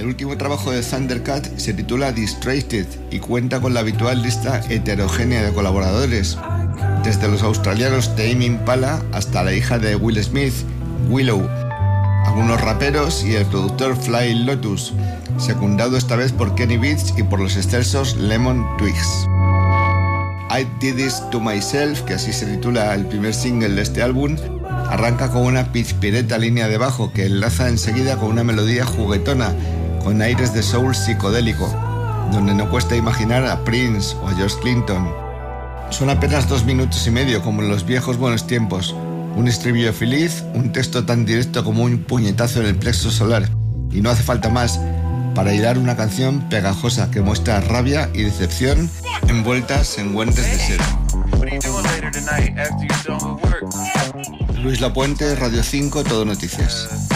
El último trabajo de Thundercat se titula Distracted y cuenta con la habitual lista heterogénea de colaboradores, desde los australianos Tame Impala hasta la hija de Will Smith, Willow, algunos raperos y el productor Fly Lotus, secundado esta vez por Kenny Beats y por los excelsos Lemon Twigs. I Did This To Myself, que así se titula el primer single de este álbum, arranca con una pizpireta línea de bajo que enlaza enseguida con una melodía juguetona con aires de soul psicodélico, donde no cuesta imaginar a Prince o a George Clinton. Son apenas 2 minutos y medio, como en los viejos buenos tiempos, un estribillo feliz, un texto tan directo como un puñetazo en el plexo solar, y no hace falta más para hilar una canción pegajosa que muestra rabia y decepción envueltas en guantes de seda. Luis Lapuente, Radio 5, Todo Noticias.